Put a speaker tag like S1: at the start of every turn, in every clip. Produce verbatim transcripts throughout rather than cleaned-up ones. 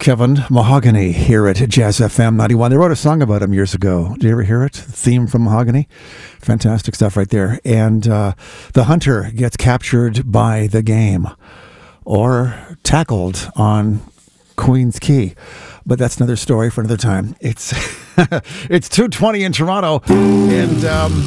S1: Kevin Mahogany here at Jazz F M ninety-one. They wrote a song about him years ago. Did you ever hear it? The theme from Mahogany? Fantastic stuff right there. And uh, the hunter gets captured by the game or tackled on Queen's Quay. But that's another story for another time. It's it's two twenty in Toronto. And,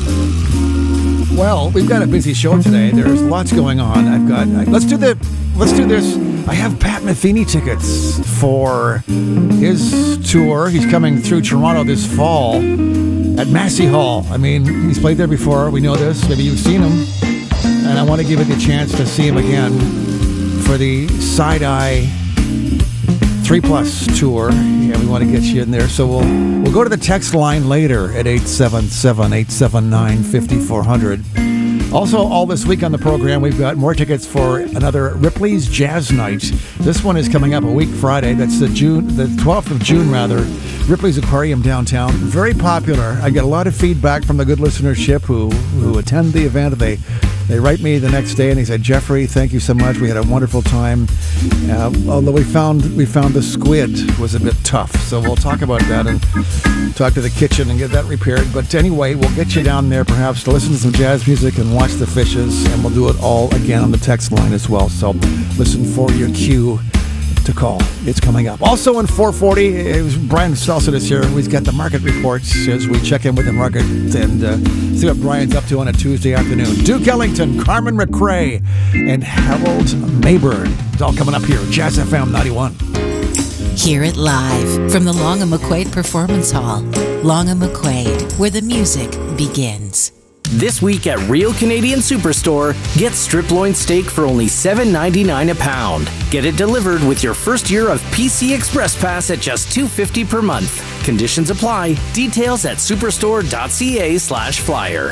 S1: um, well, we've got a busy show today. There's lots going on. I've got, let's do the, let's do this. I have Pat Metheny tickets for his tour. He's coming through Toronto this fall at Massey Hall. I mean, he's played there before. We know this. Maybe you've seen him. And I want to give it a chance to see him again for the Side Eye three plus tour. Yeah, we want to get you in there. So we'll we'll go to the text line later at eight seven seven, eight seven nine, five four zero zero. Also, all this week on the program, we've got more tickets for another Ripley's Jazz Night. This one is coming up a week Friday. That's the June, the twelfth of June, rather. Ripley's Aquarium downtown. Very popular. I get a lot of feedback from the good listenership who who attend the event. They they write me the next day and they said, Jeffrey, thank you so much. We had a wonderful time. Uh, although we found we found the squid was a bit tough, so we'll talk about that and talk to the kitchen and get that repaired. But anyway, we'll get you down there perhaps to listen to some jazz music and watch the fishes, and we'll do it all again on the text line as well. So listen for your cue to call. It's coming up. Also in four forty, it was Brian Stelson is here. We've got the market reports as we check in with the market and uh, see what Brian's up to on a Tuesday afternoon. Duke Ellington, Carmen McRae, and Harold Mayburn. It's all coming up here. Jazz F M ninety-one.
S2: Hear it live from the Long and McQuaid Performance Hall. Long and McQuaid, where the music begins.
S3: This week at Real Canadian Superstore, get strip loin steak for only seven ninety-nine a pound. Get it delivered with your first year of P C Express Pass at just two fifty per month. Conditions apply. Details at superstore.ca slash flyer.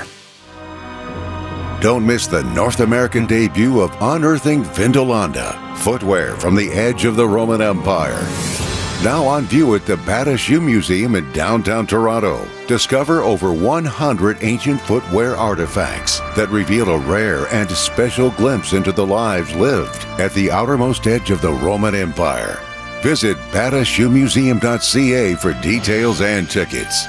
S4: Don't miss the North American debut of Unearthing Vindolanda, footwear from the edge of the Roman Empire. Now on view at the Bata Shoe Museum in downtown Toronto. Discover over one hundred ancient footwear artifacts that reveal a rare and special glimpse into the lives lived at the outermost edge of the Roman Empire. Visit bata shoe museum dot c a for details and tickets.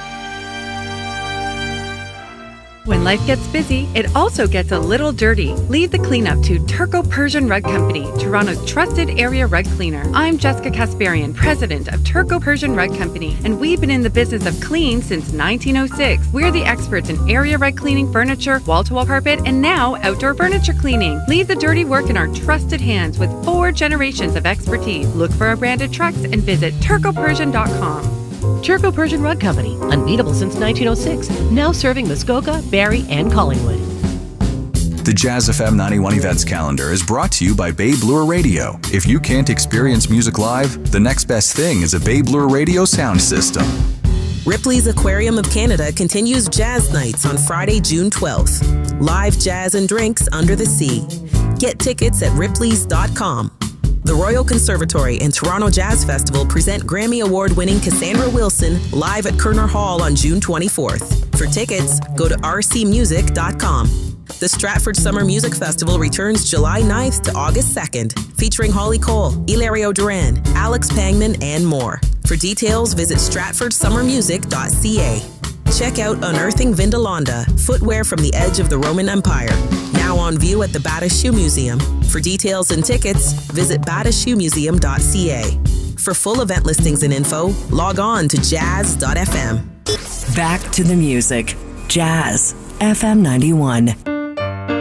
S5: When life gets busy, it also gets a little dirty. Leave the cleanup to Turco Persian Rug Company, Toronto's trusted area rug cleaner. I'm Jessica Kasparian, president of Turco Persian Rug Company, and we've been in the business of clean since nineteen oh six. We're the experts in area rug cleaning, furniture, wall-to-wall carpet, and now outdoor furniture cleaning. Leave the dirty work in our trusted hands with four generations of expertise. Look for our branded trucks and visit turco persian dot com.
S6: Turco Persian Rug Company, unbeatable since nineteen oh six, now serving Muskoka, Barrie, and Collingwood.
S7: The Jazz F M ninety-one events calendar is brought to you by Bay Bloor Radio. If you can't experience music live, the next best thing is a Bay Bloor Radio sound system.
S8: Ripley's Aquarium of Canada continues Jazz Nights on Friday, June twelfth. Live jazz and drinks under the sea. Get tickets at ripleys dot com. The Royal Conservatory and Toronto Jazz Festival present Grammy Award-winning Cassandra Wilson live at Kerner Hall on June twenty-fourth. For tickets, go to r c music dot com. The Stratford Summer Music Festival returns July ninth to August second, featuring Holly Cole, Hilario Duran, Alex Pangman, and more. For details, visit stratford summer music dot c a. Check out Unearthing Vindolanda, footwear from the edge of the Roman Empire. Now on view at the Bata Shoe Museum. For details and tickets, visit bata shoe museum dot c a. For full event listings and info, log on to jazz dot f m.
S2: Back to the music. Jazz F M ninety-one.